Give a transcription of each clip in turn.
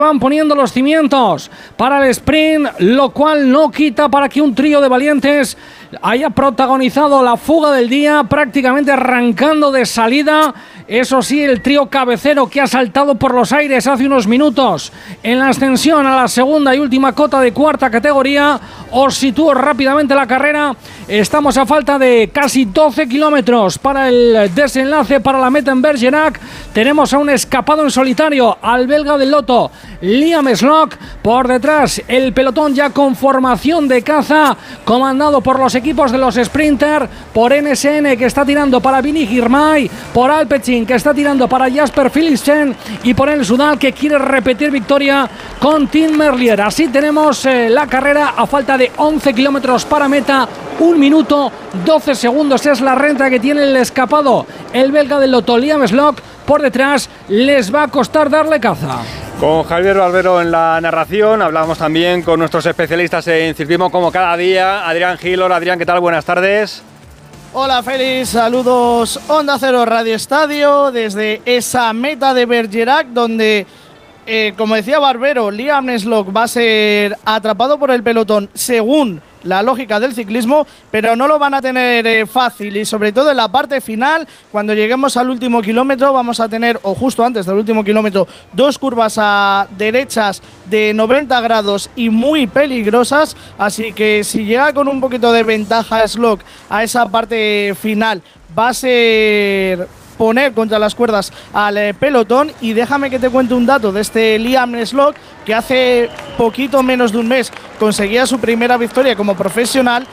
van poniendo los cimientos para el sprint, lo cual no quita para que un trío de valientes haya protagonizado la fuga del día, prácticamente arrancando de salida. Eso sí, el trío cabecero que ha saltado por los aires hace unos minutos en la ascensión a la segunda y última cota de cuarta categoría. Os sitúo rápidamente la carrera. Estamos a falta de casi 12 kilómetros para el desenlace, para la meta en Bergerac. Tenemos a un escapado en solitario, al belga del Lotto, Liam Slock. Por detrás, el pelotón ya con formación de caza, comandado por los equipos de los Sprinter, por NSN, que está tirando para Vinny Girmay, por Alpecin, que está tirando para Jasper Philipsen, y por el Sudal, que quiere repetir victoria con Tim Merlier. Así tenemos la carrera a falta de 11 kilómetros para meta. 1 minuto 12 segundos es la renta que tiene el escapado, el belga del Lotto, Liam Slock. Por detrás les va a costar darle caza. Con Javier Barbero en la narración, hablamos también con nuestros especialistas en ciclismo como cada día. Adrián Gil. Hola Adrián, ¿qué tal? Buenas tardes. Hola Félix, saludos Onda Cero Radio Estadio desde esa meta de Bergerac, donde, como decía Barbero, Liam Slock va a ser atrapado por el pelotón según la lógica del ciclismo, pero no lo van a tener fácil, y sobre todo en la parte final, cuando lleguemos al último kilómetro, vamos a tener, o justo antes del último kilómetro, 2 curvas a derechas de 90 grados y muy peligrosas, así que si llega con un poquito de ventaja Slock a esa parte final, va a ser poner contra las cuerdas al pelotón. Y déjame que te cuente un dato de este Liam Slock, que hace poquito menos de un mes conseguía su primera victoria como profesional,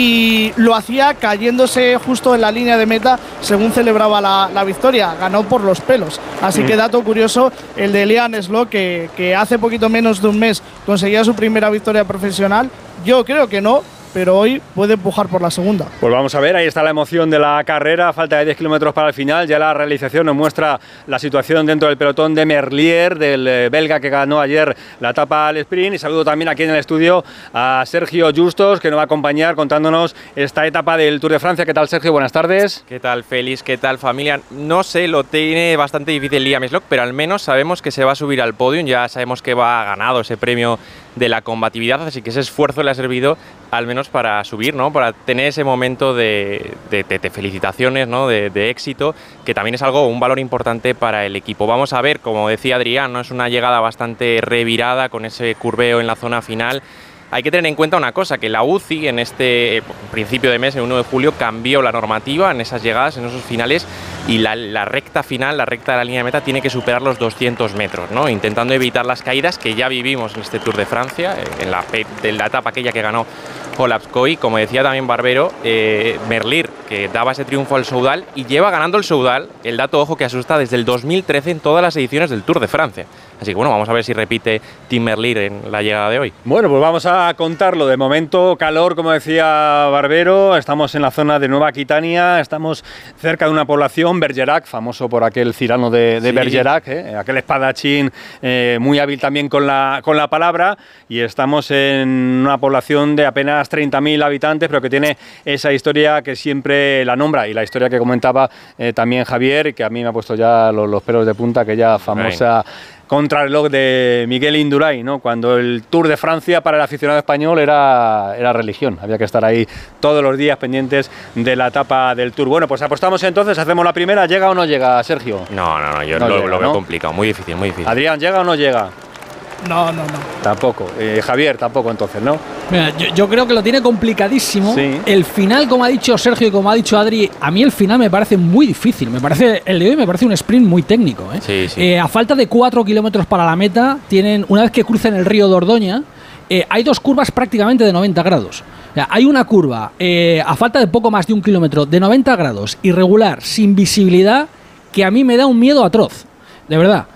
y lo hacía cayéndose justo en la línea de meta según celebraba la victoria. Ganó por los pelos. Así que dato curioso el de Liam Slock, que hace poquito menos de un mes conseguía su primera victoria profesional. Yo creo que no, pero hoy puede empujar por la segunda. Pues vamos a ver, ahí está la emoción de la carrera, falta de 10 kilómetros para el final. Ya la realización nos muestra la situación dentro del pelotón de Merlier, del belga que ganó ayer la etapa al sprint. Y saludo también aquí en el estudio a Sergio Justos, que nos va a acompañar contándonos esta etapa del Tour de Francia. ¿Qué tal, Sergio? Buenas tardes. ¿Qué tal, Félix? ¿Qué tal, familia? No sé, lo tiene bastante difícil Liam Slock, pero al menos sabemos que se va a subir al podium. Ya sabemos que va ganado ese premio de la combatividad, así que ese esfuerzo le ha servido al menos para subir, ¿no? Para tener ese momento de felicitaciones, ¿no? De éxito, que también es un valor importante para el equipo. Vamos a ver, como decía Adrián, ¿no? Es una llegada bastante revirada con ese curveo en la zona final. Hay que tener en cuenta una cosa, que la UCI en este principio de mes, el 1 de julio, cambió la normativa en esas llegadas, en esos finales, y la recta final, la recta de la línea de meta, tiene que superar los 200 metros, ¿no? Intentando evitar las caídas que ya vivimos en este Tour de Francia, en la etapa aquella que ganó Polapskoy. Como decía también Barbero, Merlier, que daba ese triunfo al Soudal, y lleva ganando el Soudal, el dato, ojo, que asusta, desde el 2013 en todas las ediciones del Tour de Francia. Así que bueno, vamos a ver si repite Tim Merlier en la llegada de hoy. Bueno, pues vamos a contarlo. De momento, calor, como decía Barbero. Estamos en la zona de Nueva Aquitania, estamos cerca de una población, Bergerac, famoso por aquel Cyrano de sí. Bergerac, aquel espadachín muy hábil también con la palabra, y estamos en una población de apenas 30.000 habitantes, pero que tiene esa historia que siempre la nombra, y la historia que comentaba también Javier, que a mí me ha puesto ya los pelos de punta, aquella famosa contrarreloj de Miguel Indurain, ¿no? Cuando el Tour de Francia para el aficionado español era religión, había que estar ahí todos los días pendientes de la etapa del Tour. Bueno, pues apostamos entonces, hacemos la primera. ¿Llega o no llega, Sergio? No, yo lo veo complicado, muy difícil. Adrián, ¿llega o no llega? No. Tampoco. Javier, tampoco entonces, ¿no? Mira, yo creo que lo tiene complicadísimo. Sí. El final, como ha dicho Sergio y como ha dicho Adri, a mí el final me parece muy difícil. El de hoy me parece un sprint muy técnico. Sí. A falta de 4 kilómetros para la meta, una vez que crucen el río Dordoña, hay 2 curvas prácticamente de 90 grados. Hay una curva a falta de poco más de 1 kilómetro de 90 grados, irregular, sin visibilidad, que a mí me da un miedo atroz. De verdad.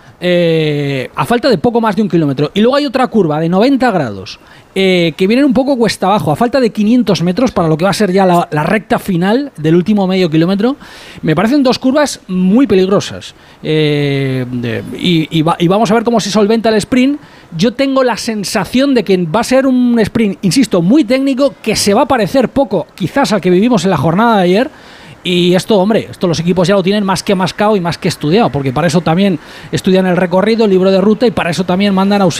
A falta de poco más de 1 kilómetro. Y luego hay otra curva de 90 grados que viene un poco cuesta abajo, a falta de 500 metros para lo que va a ser ya la recta final del último medio kilómetro. Me parecen 2 curvas muy peligrosas, y vamos a ver cómo se solventa el sprint. Yo tengo la sensación de que va a ser un sprint, insisto, muy técnico, que se va a parecer poco quizás al que vivimos en la jornada de ayer, Y esto, hombre, esto los equipos ya lo tienen más que mascado y más que estudiado, porque para eso también estudian el recorrido, el libro de ruta, y para eso también mandan